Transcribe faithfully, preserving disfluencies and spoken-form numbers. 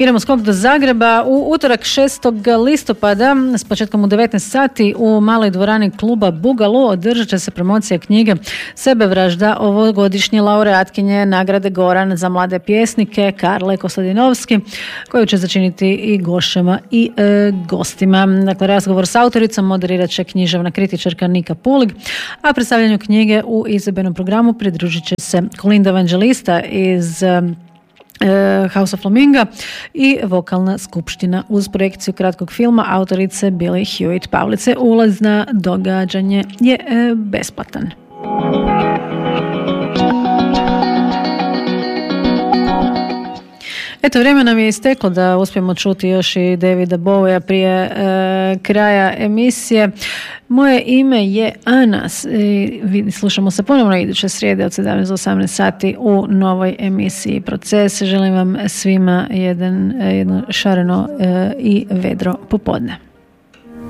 Idemo skok do Zagreba. U utorak šestog listopada s početkom u devetnaest sati u maloj dvorani kluba Bugalo održat će se promocija knjige Sebevražda ovogodišnje laureatkinje nagrade Goran za mlade pjesnike Karle Kostadinovski, koju će začiniti i gošćama i e, gostima. Dakle, razgovor s autoricom moderirat će književna kritičarka Nika Pulig, a predstavljanju knjige u izvedbenom programu pridružit će se Kolinda Evangelista iz House of Flaminga i vokalna skupština uz projekciju kratkog filma autorice Billie Hewitt Pavlice. Ulaz na događanje je e, besplatan. Eto, vrijeme nam je isteklo da uspijemo čuti još i Davida Bowieja prije e, kraja emisije. Moje ime je Ana i slušamo se ponovno iduće srijede od sedamnaest do osamnaest sati u novoj emisiji Proces. Želim vam svima jedan, jedno šareno e, i vedro popodne.